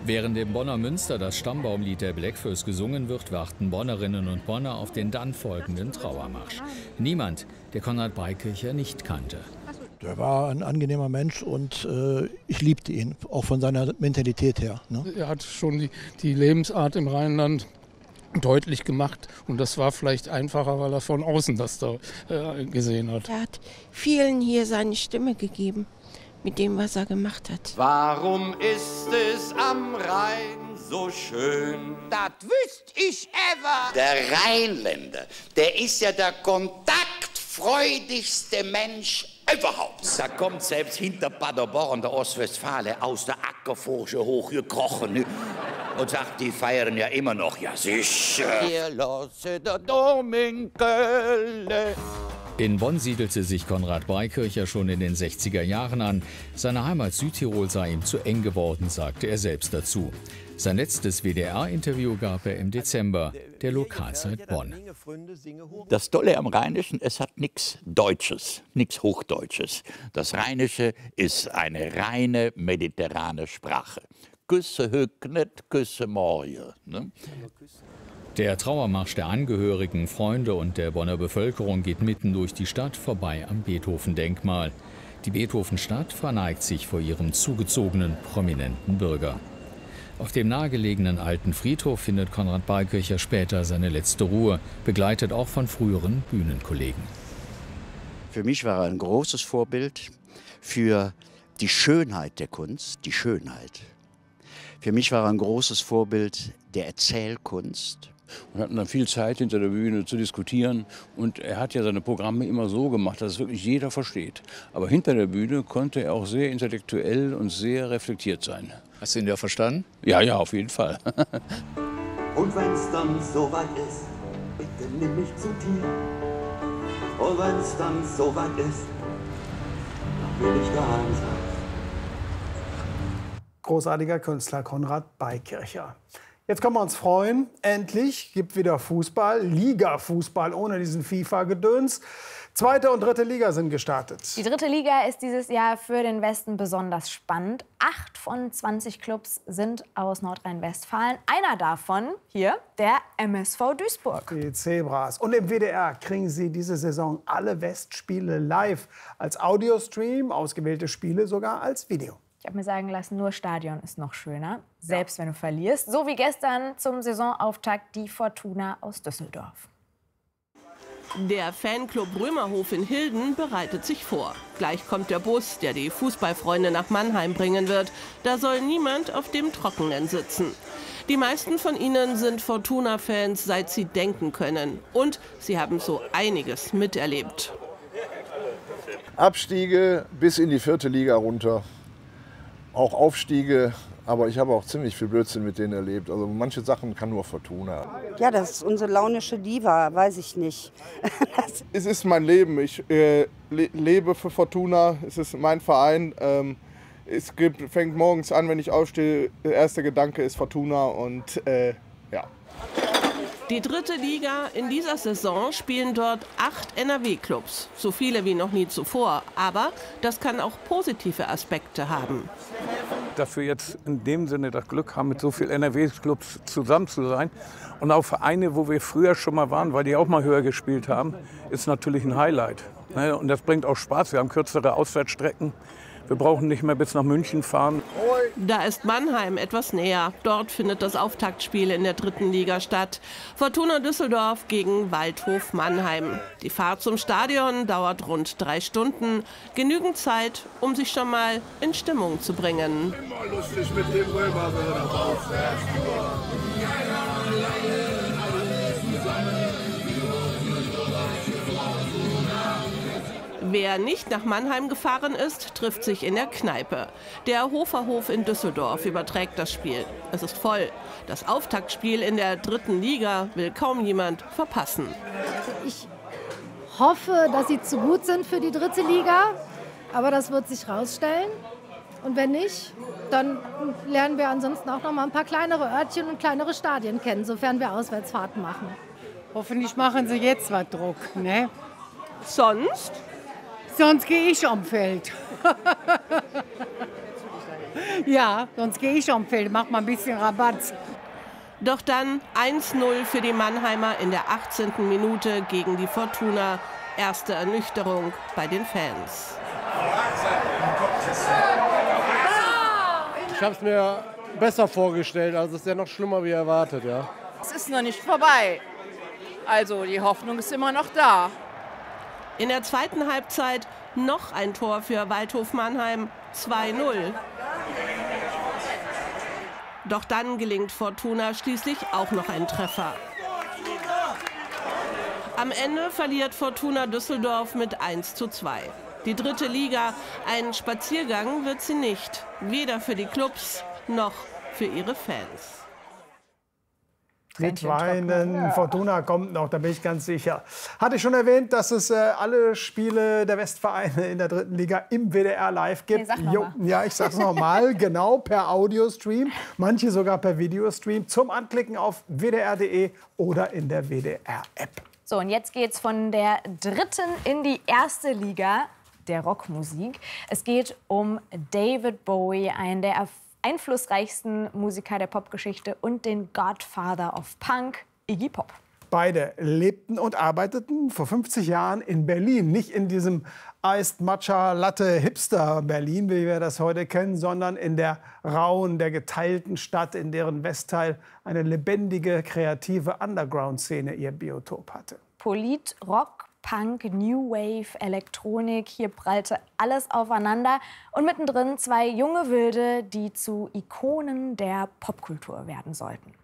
Während im Bonner Münster das Stammbaumlied der Blackfoes gesungen wird, warten Bonnerinnen und Bonner auf den dann folgenden Trauermarsch. Niemand, der Konrad Beikircher nicht kannte. Der war ein angenehmer Mensch und ich liebte ihn, auch von seiner Mentalität her. Ne? Er hat schon die Lebensart im Rheinland deutlich gemacht und das war vielleicht einfacher, weil er von außen das da gesehen hat. Er hat vielen hier seine Stimme gegeben. Mit dem, was er gemacht hat. Warum ist es am Rhein so schön? Das wüsste ich ever. Der Rheinländer, der ist ja der kontaktfreudigste Mensch überhaupt. Da kommt selbst hinter Paderborn, der Ostwestfale, aus der Ackerforsche hochgekrochen. Und sagt, die feiern ja immer noch. Ja, sicher. Hier lasse der Dom in Köln. In Bonn siedelte sich Konrad Beikircher schon in den 60er Jahren an. Seine Heimat Südtirol sei ihm zu eng geworden, sagte er selbst dazu. Sein letztes WDR-Interview gab er im Dezember der Lokalzeit Bonn. Das Tolle am Rheinischen, es hat nichts Deutsches, nichts Hochdeutsches. Das Rheinische ist eine reine mediterrane Sprache. Küsse hücknet, küsse morje. Ne? Der Trauermarsch der Angehörigen, Freunde und der Bonner Bevölkerung geht mitten durch die Stadt vorbei am Beethoven-Denkmal. Die Beethoven-Stadt verneigt sich vor ihrem zugezogenen, prominenten Bürger. Auf dem nahegelegenen alten Friedhof findet Konrad Beikircher später seine letzte Ruhe, begleitet auch von früheren Bühnenkollegen. Für mich war er ein großes Vorbild für die Schönheit der Kunst, die Schönheit. Für mich war er ein großes Vorbild der Erzählkunst. Wir hatten dann viel Zeit hinter der Bühne zu diskutieren und er hat ja seine Programme immer so gemacht, dass es wirklich jeder versteht. Aber hinter der Bühne konnte er auch sehr intellektuell und sehr reflektiert sein. Hast du ihn ja verstanden? Ja, ja, auf jeden Fall. Und wenn's dann soweit ist, bitte nimm mich zu dir. Und wenn's dann soweit ist, dann will ich daheim sein. Großartiger Künstler Konrad Beikircher. Jetzt können wir uns freuen, endlich gibt wieder Fußball, Liga-Fußball ohne diesen FIFA-Gedöns. Zweite und dritte Liga sind gestartet. Die dritte Liga ist dieses Jahr für den Westen besonders spannend. 8 von 20 Clubs sind aus Nordrhein-Westfalen. Einer davon hier, der MSV Duisburg. Die Zebras. Und im WDR kriegen Sie diese Saison alle Westspiele live als Audiostream, ausgewählte Spiele sogar als Video. Ich habe mir sagen lassen, nur Stadion ist noch schöner, selbst wenn du verlierst. So wie gestern zum Saisonauftakt die Fortuna aus Düsseldorf. Der Fanclub Römerhof in Hilden bereitet sich vor. Gleich kommt der Bus, der die Fußballfreunde nach Mannheim bringen wird. Da soll niemand auf dem Trockenen sitzen. Die meisten von ihnen sind Fortuna-Fans, seit sie denken können. Und sie haben so einiges miterlebt. Abstiege bis in die 4. Liga runter. Auch Aufstiege, aber ich habe auch ziemlich viel Blödsinn mit denen erlebt. Also manche Sachen kann nur Fortuna. Ja, das ist unsere launische Diva, weiß ich nicht. Es ist mein Leben. Ich lebe für Fortuna. Es ist mein Verein. Fängt morgens an, wenn ich aufstehe. Der erste Gedanke ist Fortuna und ja. Die dritte Liga, in dieser Saison spielen dort 8 NRW-Clubs. So viele wie noch nie zuvor. Aber das kann auch positive Aspekte haben. Dass wir jetzt in dem Sinne das Glück haben, mit so vielen NRW-Clubs zusammen zu sein. Und auch Vereine, wo wir früher schon mal waren, weil die auch mal höher gespielt haben, ist natürlich ein Highlight. Und das bringt auch Spaß. Wir haben kürzere Auswärtsstrecken. Wir brauchen nicht mehr bis nach München fahren. Da ist Mannheim etwas näher. Dort findet das Auftaktspiel in der dritten Liga statt. Fortuna Düsseldorf gegen Waldhof Mannheim. Die Fahrt zum Stadion dauert rund 3 Stunden. Genügend Zeit, um sich schon mal in Stimmung zu bringen. Immer lustig mit dem Römer, wenn er aufwärts. Wer nicht nach Mannheim gefahren ist, trifft sich in der Kneipe. Der Hoferhof in Düsseldorf überträgt das Spiel. Es ist voll. Das Auftaktspiel in der dritten Liga will kaum jemand verpassen. Ich hoffe, dass sie zu gut sind für die dritte Liga, aber das wird sich rausstellen. Und wenn nicht, dann lernen wir ansonsten auch noch mal ein paar kleinere Örtchen und kleinere Stadien kennen, sofern wir Auswärtsfahrten machen. Hoffentlich machen sie jetzt was Druck, ne? Sonst? Sonst gehe ich am Feld. Ja, sonst gehe ich am Feld, mach mal ein bisschen Rabatz. Doch dann 1:0 für die Mannheimer in der 18. Minute gegen die Fortuna. Erste Ernüchterung bei den Fans. Ich habe es mir besser vorgestellt, also es ist ja noch schlimmer wie erwartet, ja. Es ist noch nicht vorbei. Also die Hoffnung ist immer noch da. In der zweiten Halbzeit noch ein Tor für Waldhof Mannheim, 2:0. Doch dann gelingt Fortuna schließlich auch noch ein Treffer. Am Ende verliert Fortuna Düsseldorf mit 1:2. Die 3. Liga, ein Spaziergang wird sie nicht. Weder für die Clubs noch für ihre Fans. Mit Weinen, Fortuna kommt noch, da bin ich ganz sicher. Hatte ich schon erwähnt, dass es alle Spiele der Westvereine in der 3. Liga im WDR live gibt? Nee, sag noch mal. Ja, ich sag's noch mal, genau, per Audiostream, manche sogar per Videostream, zum Anklicken auf wdr.de oder in der WDR-App. So, und jetzt geht's von der 3. in die 1. Liga der Rockmusik. Es geht um David Bowie, einen der einflussreichsten Musiker der Popgeschichte und den Godfather of Punk, Iggy Pop. Beide lebten und arbeiteten vor 50 Jahren in Berlin. Nicht in diesem Iced Matcha Latte Hipster Berlin, wie wir das heute kennen, sondern in der rauen, der geteilten Stadt, in deren Westteil eine lebendige, kreative Underground-Szene ihr Biotop hatte. Polit, Rock, Punk, New Wave, Elektronik, hier prallte alles aufeinander. Und mittendrin 2 junge Wilde, die zu Ikonen der Popkultur werden sollten.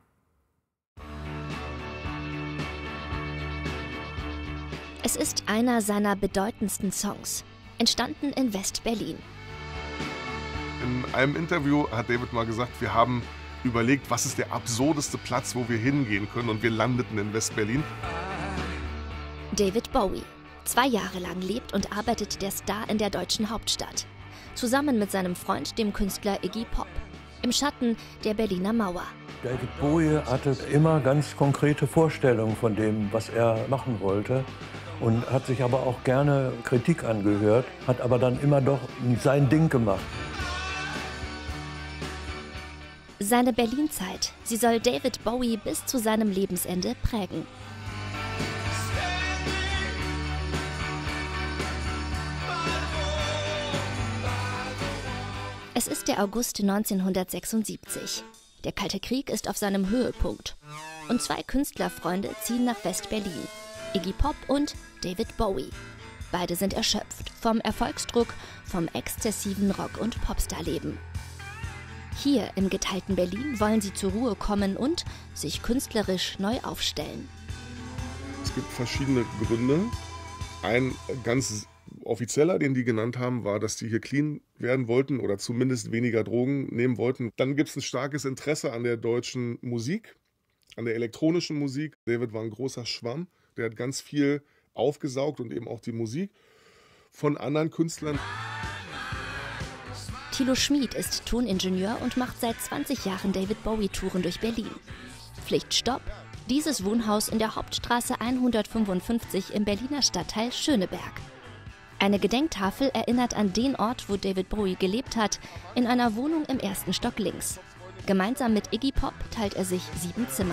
Es ist einer seiner bedeutendsten Songs, entstanden in West-Berlin. In einem Interview hat David mal gesagt, wir haben überlegt, was ist der absurdeste Platz, wo wir hingehen können, und wir landeten in West-Berlin. David Bowie. 2 Jahre lang lebt und arbeitet der Star in der deutschen Hauptstadt. Zusammen mit seinem Freund, dem Künstler Iggy Pop. Im Schatten der Berliner Mauer. David Bowie hatte immer ganz konkrete Vorstellungen von dem, was er machen wollte. Und hat sich aber auch gerne Kritik angehört, hat aber dann immer doch sein Ding gemacht. Seine Berlin-Zeit, sie soll David Bowie bis zu seinem Lebensende prägen. Es ist der August 1976. Der Kalte Krieg ist auf seinem Höhepunkt. Und 2 Künstlerfreunde ziehen nach West-Berlin. Iggy Pop und David Bowie. Beide sind erschöpft vom Erfolgsdruck, vom exzessiven Rock- und Popstar-Leben. Hier im geteilten Berlin wollen sie zur Ruhe kommen und sich künstlerisch neu aufstellen. Es gibt verschiedene Gründe. Ein ganz offizieller, den die genannt haben, war, dass die hier clean werden wollten oder zumindest weniger Drogen nehmen wollten. Dann gibt es ein starkes Interesse an der deutschen Musik, an der elektronischen Musik. David war ein großer Schwamm. Der hat ganz viel aufgesaugt und eben auch die Musik von anderen Künstlern. Thilo Schmid ist Toningenieur und macht seit 20 Jahren David Bowie-Touren durch Berlin. Pflichtstopp: dieses Wohnhaus in der Hauptstraße 155 im Berliner Stadtteil Schöneberg. Eine Gedenktafel erinnert an den Ort, wo David Bowie gelebt hat, in einer Wohnung im 1. Stock links. Gemeinsam mit Iggy Pop teilt er sich 7 Zimmer.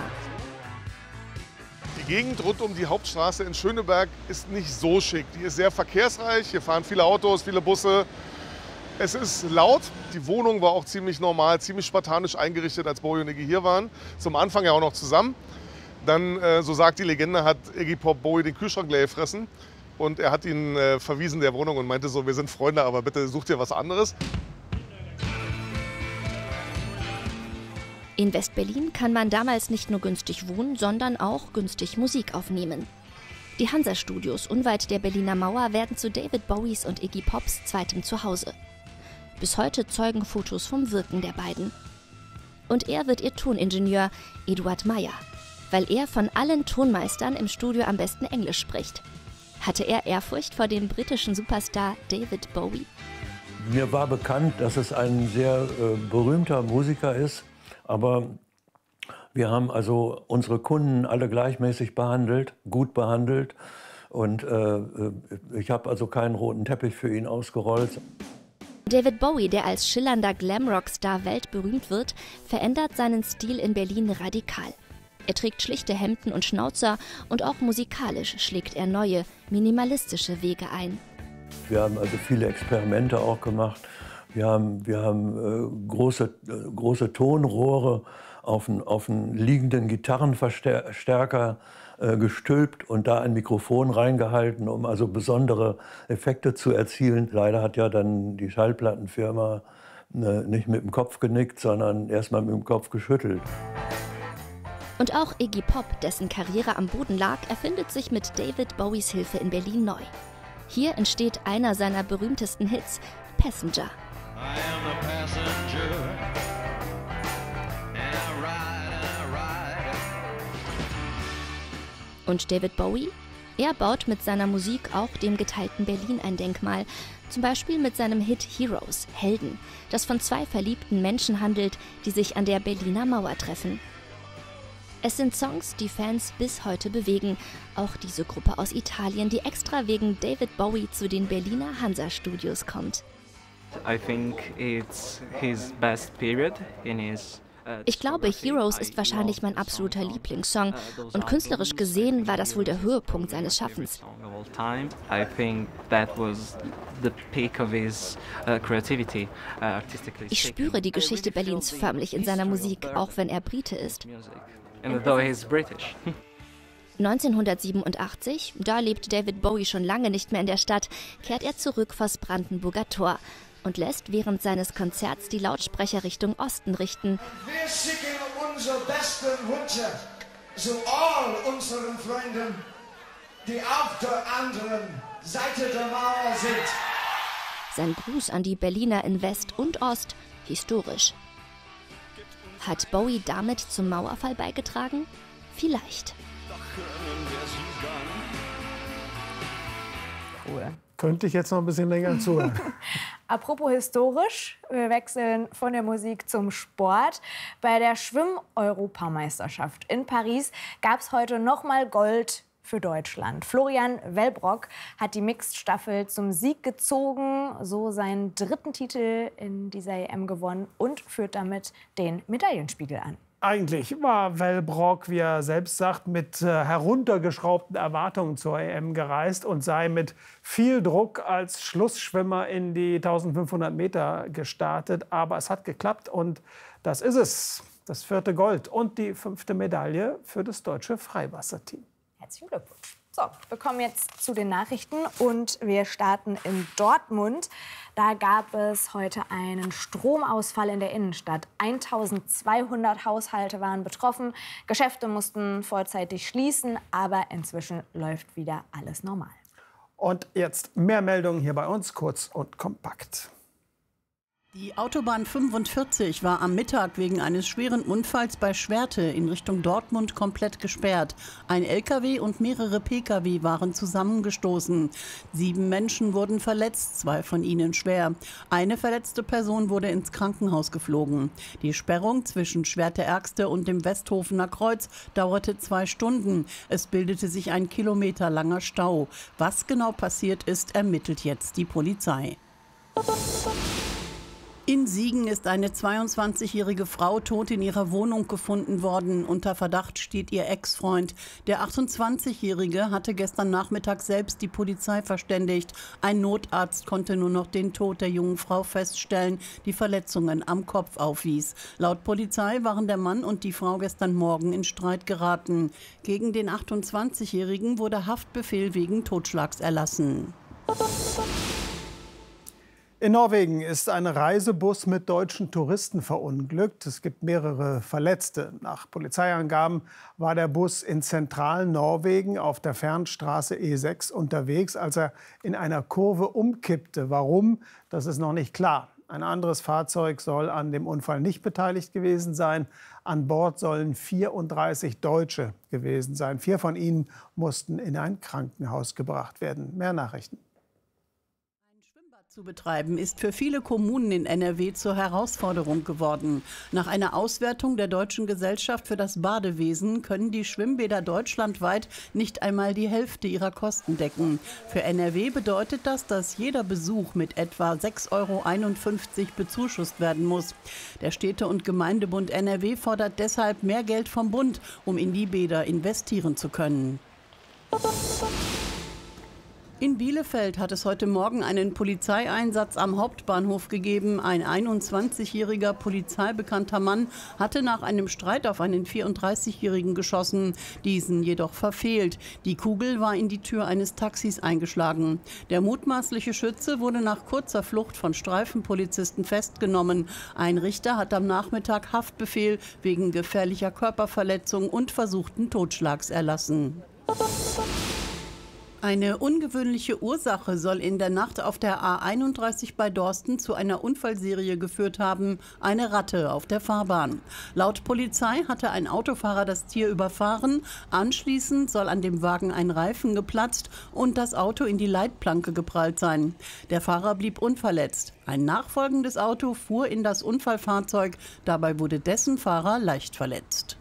Die Gegend rund um die Hauptstraße in Schöneberg ist nicht so schick. Die ist sehr verkehrsreich, hier fahren viele Autos, viele Busse. Es ist laut, die Wohnung war auch ziemlich normal, ziemlich spartanisch eingerichtet, als Bowie und Iggy hier waren. Zum Anfang ja auch noch zusammen. Dann, so sagt die Legende, hat Iggy Pop Bowie den Kühlschrank leer gefressen. Und er hat ihn verwiesen der Wohnung und meinte so, wir sind Freunde, aber bitte such dir was anderes. In West-Berlin kann man damals nicht nur günstig wohnen, sondern auch günstig Musik aufnehmen. Die Hansa-Studios unweit der Berliner Mauer werden zu David Bowies und Iggy Pops zweitem Zuhause. Bis heute zeugen Fotos vom Wirken der beiden. Und er wird ihr Toningenieur, Eduard Meyer, weil er von allen Tonmeistern im Studio am besten Englisch spricht. Hatte er Ehrfurcht vor dem britischen Superstar David Bowie? Mir war bekannt, dass es ein sehr berühmter Musiker ist, aber wir haben also unsere Kunden alle gleichmäßig behandelt, gut behandelt. Und ich habe also keinen roten Teppich für ihn ausgerollt. David Bowie, der als schillernder Glamrock-Star weltberühmt wird, verändert seinen Stil in Berlin radikal. Er trägt schlichte Hemden und Schnauzer und auch musikalisch schlägt er neue, minimalistische Wege ein. Wir haben also viele Experimente auch gemacht. Wir haben große Tonrohre auf einen liegenden Gitarrenverstärker gestülpt und da ein Mikrofon reingehalten, um also besondere Effekte zu erzielen. Leider hat ja dann die Schallplattenfirma nicht mit dem Kopf genickt, sondern erstmal mit dem Kopf geschüttelt. Und auch Iggy Pop, dessen Karriere am Boden lag, erfindet sich mit David Bowies Hilfe in Berlin neu. Hier entsteht einer seiner berühmtesten Hits, Passenger. Und David Bowie? Er baut mit seiner Musik auch dem geteilten Berlin ein Denkmal. Zum Beispiel mit seinem Hit Heroes, Helden, das von zwei verliebten Menschen handelt, die sich an der Berliner Mauer treffen. Es sind Songs, die Fans bis heute bewegen. Auch diese Gruppe aus Italien, die extra wegen David Bowie zu den Berliner Hansa-Studios kommt. Ich glaube, Heroes ist wahrscheinlich mein absoluter Lieblingssong und künstlerisch gesehen war das wohl der Höhepunkt seines Schaffens. Ich spüre die Geschichte Berlins förmlich in seiner Musik, auch wenn er Brite ist. 1987, da lebt David Bowie schon lange nicht mehr in der Stadt, kehrt er zurück vors Brandenburger Tor und lässt während seines Konzerts die Lautsprecher Richtung Osten richten. Wir schicken unsere besten Wünsche zu all unseren Freunden, die auf der anderen Seite der Mauer sind. Sein Gruß an die Berliner in West und Ost, historisch. Hat Bowie damit zum Mauerfall beigetragen? Vielleicht. Cool. Könnte ich jetzt noch ein bisschen länger zuhören. Apropos historisch, wir wechseln von der Musik zum Sport. Bei der Schwimm-Europameisterschaft in Paris gab es heute nochmal Gold für Deutschland. Florian Wellbrock hat die Mixed-Staffel zum Sieg gezogen, so seinen 3. Titel in dieser EM gewonnen und führt damit den Medaillenspiegel an. Eigentlich war Wellbrock, wie er selbst sagt, mit heruntergeschraubten Erwartungen zur EM gereist und sei mit viel Druck als Schlussschwimmer in die 1500 Meter gestartet. Aber es hat geklappt und das ist es. Das 4. Gold und die 5. Medaille für das deutsche Freiwasserteam. Herzlichen Glückwunsch. So, wir kommen jetzt zu den Nachrichten und wir starten in Dortmund. Da gab es heute einen Stromausfall in der Innenstadt. 1200 Haushalte waren betroffen. Geschäfte mussten vorzeitig schließen, aber inzwischen läuft wieder alles normal. Und jetzt mehr Meldungen hier bei uns, kurz und kompakt. Die Autobahn 45 war am Mittag wegen eines schweren Unfalls bei Schwerte in Richtung Dortmund komplett gesperrt. Ein LKW und mehrere Pkw waren zusammengestoßen. 7 Menschen wurden verletzt, 2 von ihnen schwer. Eine verletzte Person wurde ins Krankenhaus geflogen. Die Sperrung zwischen Schwerte-Ergste und dem Westhofener Kreuz dauerte 2 Stunden. Es bildete sich ein kilometerlanger Stau. Was genau passiert ist, ermittelt jetzt die Polizei. In Siegen ist eine 22-jährige Frau tot in ihrer Wohnung gefunden worden. Unter Verdacht steht ihr Ex-Freund. Der 28-Jährige hatte gestern Nachmittag selbst die Polizei verständigt. Ein Notarzt konnte nur noch den Tod der jungen Frau feststellen, die Verletzungen am Kopf aufwies. Laut Polizei waren der Mann und die Frau gestern Morgen in Streit geraten. Gegen den 28-Jährigen wurde Haftbefehl wegen Totschlags erlassen. In Norwegen ist ein Reisebus mit deutschen Touristen verunglückt. Es gibt mehrere Verletzte. Nach Polizeiangaben war der Bus in zentralen Norwegen auf der Fernstraße E6 unterwegs, als er in einer Kurve umkippte. Warum? Das ist noch nicht klar. Ein anderes Fahrzeug soll an dem Unfall nicht beteiligt gewesen sein. An Bord sollen 34 Deutsche gewesen sein. 4 von ihnen mussten in ein Krankenhaus gebracht werden. Mehr Nachrichten. zu betreiben, ist für viele Kommunen in NRW zur Herausforderung geworden. Nach einer Auswertung der Deutschen Gesellschaft für das Badewesen können die Schwimmbäder deutschlandweit nicht einmal die Hälfte ihrer Kosten decken. Für NRW bedeutet das, dass jeder Besuch mit etwa 6,51 € bezuschusst werden muss. Der Städte- und Gemeindebund NRW fordert deshalb mehr Geld vom Bund, um in die Bäder investieren zu können. In Bielefeld hat es heute Morgen einen Polizeieinsatz am Hauptbahnhof gegeben. Ein 21-jähriger polizeibekannter Mann hatte nach einem Streit auf einen 34-jährigen geschossen, diesen jedoch verfehlt. Die Kugel war in die Tür eines Taxis eingeschlagen. Der mutmaßliche Schütze wurde nach kurzer Flucht von Streifenpolizisten festgenommen. Ein Richter hat am Nachmittag Haftbefehl wegen gefährlicher Körperverletzung und versuchten Totschlags erlassen. Eine ungewöhnliche Ursache soll in der Nacht auf der A31 bei Dorsten zu einer Unfallserie geführt haben, eine Ratte auf der Fahrbahn. Laut Polizei hatte ein Autofahrer das Tier überfahren, anschließend soll an dem Wagen ein Reifen geplatzt und das Auto in die Leitplanke geprallt sein. Der Fahrer blieb unverletzt. Ein nachfolgendes Auto fuhr in das Unfallfahrzeug, dabei wurde dessen Fahrer leicht verletzt.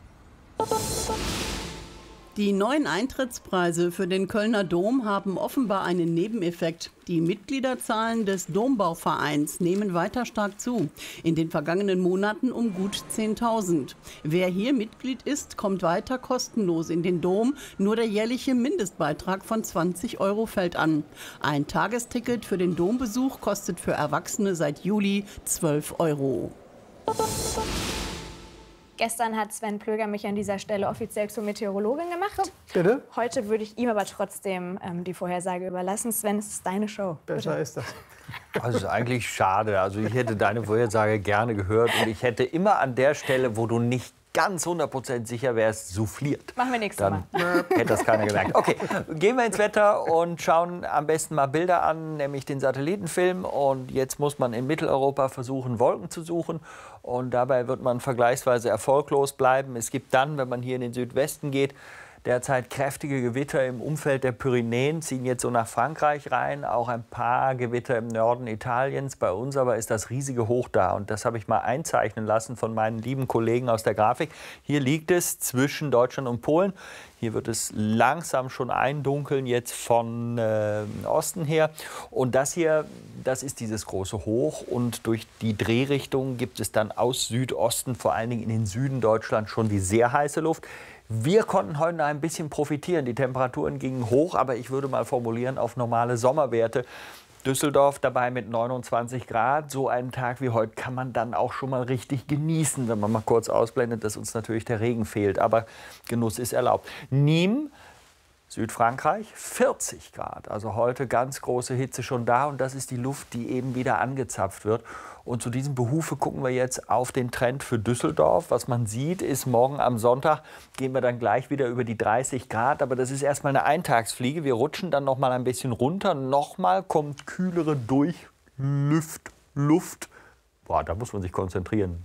Die neuen Eintrittspreise für den Kölner Dom haben offenbar einen Nebeneffekt. Die Mitgliederzahlen des Dombauvereins nehmen weiter stark zu. In den vergangenen Monaten um gut 10.000. Wer hier Mitglied ist, kommt weiter kostenlos in den Dom. Nur der jährliche Mindestbeitrag von 20 € fällt an. Ein Tagesticket für den Dombesuch kostet für Erwachsene seit Juli 12 €. Gestern hat Sven Plöger mich an dieser Stelle offiziell zur Meteorologin gemacht. Bitte? Heute würde ich ihm aber trotzdem die Vorhersage überlassen. Sven, es ist deine Show. Besser Bitte. ist das. Das ist eigentlich schade. Also ich hätte deine Vorhersage gerne gehört und ich hätte immer an der Stelle, wo du nicht ganz 100% sicher wärst, souffliert. Machen wir nächstes Mal. Hätte das keiner gemerkt. Okay, gehen wir ins Wetter und schauen am besten mal Bilder an, nämlich den Satellitenfilm. Und jetzt muss man in Mitteleuropa versuchen, Wolken zu suchen. Und dabei wird man vergleichsweise erfolglos bleiben. Es gibt dann, wenn man hier in den Südwesten geht, derzeit kräftige Gewitter im Umfeld der Pyrenäen, ziehen jetzt so nach Frankreich rein. Auch ein paar Gewitter im Norden Italiens. Bei uns aber ist das riesige Hoch da. Und das habe ich mal einzeichnen lassen von meinen lieben Kollegen aus der Grafik. Hier liegt es zwischen Deutschland und Polen. Hier wird es langsam schon eindunkeln, jetzt von Osten her. Und das hier, das ist dieses große Hoch. Und durch die Drehrichtung gibt es dann aus Südosten, vor allen Dingen in den Süden Deutschlands, schon die sehr heiße Luft. Wir konnten heute ein bisschen profitieren. Die Temperaturen gingen hoch, aber ich würde mal formulieren auf normale Sommerwerte. Düsseldorf dabei mit 29 Grad. So einen Tag wie heute kann man dann auch schon mal richtig genießen, wenn man mal kurz ausblendet, dass uns natürlich der Regen fehlt. Aber Genuss ist erlaubt. Nîmes, Südfrankreich, 40 Grad. Also heute ganz große Hitze schon da. Und das ist die Luft, die eben wieder angezapft wird. Und zu diesem Behufe gucken wir jetzt auf den Trend für Düsseldorf. Was man sieht, ist, morgen am Sonntag gehen wir dann gleich wieder über die 30 Grad. Aber das ist erstmal eine Eintagsfliege. Wir rutschen dann noch mal ein bisschen runter. Nochmal kommt kühlere Luft. Boah, da muss man sich konzentrieren.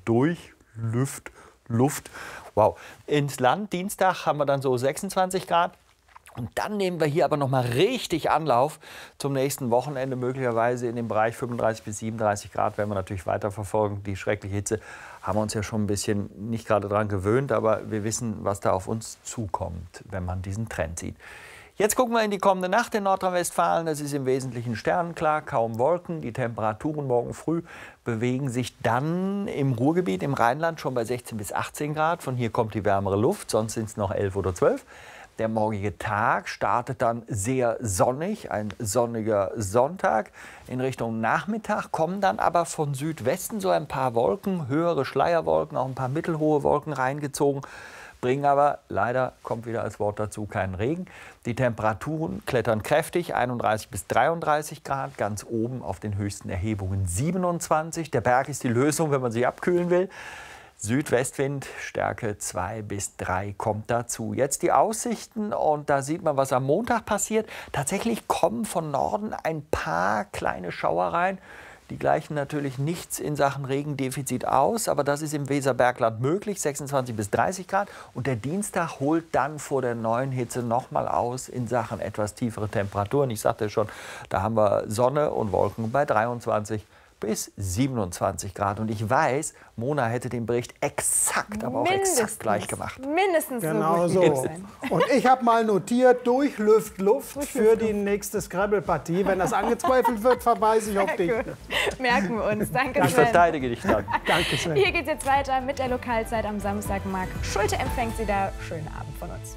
Luft. Wow. Ins Land, Dienstag haben wir dann so 26 Grad. Und dann nehmen wir hier aber noch mal richtig Anlauf zum nächsten Wochenende, möglicherweise in dem Bereich 35 bis 37 Grad, werden wir natürlich weiterverfolgen. Die schreckliche Hitze haben wir uns ja schon ein bisschen nicht gerade daran gewöhnt, aber wir wissen, was da auf uns zukommt, wenn man diesen Trend sieht. Jetzt gucken wir in die kommende Nacht in Nordrhein-Westfalen. Es ist im Wesentlichen sternenklar, kaum Wolken. Die Temperaturen morgen früh bewegen sich dann im Ruhrgebiet, im Rheinland schon bei 16 bis 18 Grad. Von hier kommt die wärmere Luft, sonst sind es noch 11 oder 12. Der morgige Tag startet dann sehr sonnig, ein sonniger Sonntag. In Richtung Nachmittag kommen dann aber von Südwesten so ein paar Wolken, höhere Schleierwolken, auch ein paar mittelhohe Wolken reingezogen, bringen aber, leider kommt wieder als Wort dazu, keinen Regen. Die Temperaturen klettern kräftig, 31 bis 33 Grad, ganz oben auf den höchsten Erhebungen 27. Der Berg ist die Lösung, wenn man sich abkühlen will. Südwestwind, Stärke 2 bis 3 kommt dazu. Jetzt die Aussichten und da sieht man, was am Montag passiert. Tatsächlich kommen von Norden ein paar kleine Schauer rein. Die gleichen natürlich nichts in Sachen Regendefizit aus, aber das ist im Weserbergland möglich, 26 bis 30 Grad. Und der Dienstag holt dann vor der neuen Hitze nochmal aus in Sachen etwas tiefere Temperaturen. Ich sagte schon, da haben wir Sonne und Wolken bei 23 bis 27 Grad. Und ich weiß, Mona hätte den Bericht exakt, aber auch exakt gleich gemacht. Mindestens Genau so gut. so. Und ich habe mal notiert, durch Luft für die nächste Scrabble-Partie. Wenn das angezweifelt wird, verweise ich auf dich. Merken wir uns. Danke, Ich Sven. verteidige dich dann. Danke, Sven. Hier geht es jetzt weiter mit der Lokalzeit am Samstag. Marc Schulte empfängt Sie da. Schönen Abend von uns.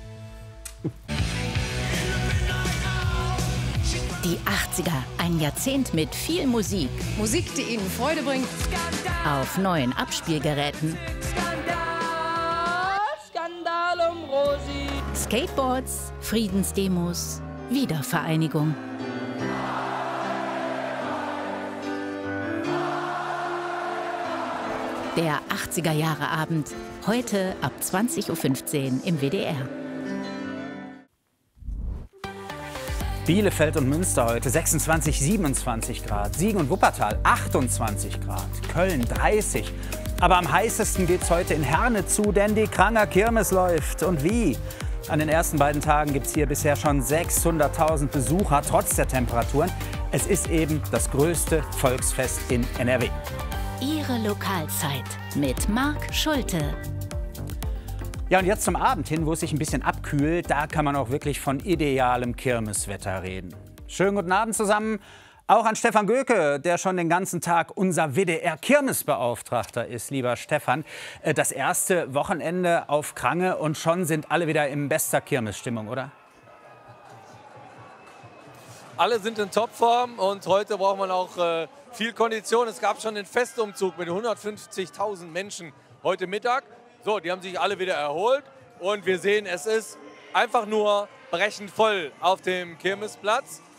Die 80er, ein Jahrzehnt mit viel Musik. Musik, die Ihnen Freude bringt. Auf neuen Abspielgeräten. Skandal um Rosi. Skateboards, Friedensdemos, Wiedervereinigung. Der 80er-Jahre-Abend, heute ab 20:15 Uhr im WDR. Bielefeld und Münster heute 26, 27 Grad. Siegen und Wuppertal 28 Grad. Köln 30. Aber am heißesten geht's heute in Herne zu, denn die Kranger Kirmes läuft. Und wie? An den ersten beiden Tagen gibt's hier bisher schon 600.000 Besucher, trotz der Temperaturen. Es ist eben das größte Volksfest in NRW. Ihre Lokalzeit mit Marc Schulte. Ja, und jetzt zum Abend hin, wo es sich ein bisschen abkühlt, da kann man auch wirklich von idealem Kirmeswetter reden. Schönen guten Abend zusammen, auch an Stefan Göke, der schon den ganzen Tag unser WDR-Kirmesbeauftragter ist, lieber Stefan. Das erste Wochenende auf Krange und schon sind alle wieder in bester Kirmesstimmung, oder? Alle sind in Topform und heute braucht man auch viel Kondition. Es gab schon den Festumzug mit 150.000 Menschen heute Mittag. So, die haben sich alle wieder erholt und wir sehen, es ist einfach nur brechend voll auf dem Kirmesplatz.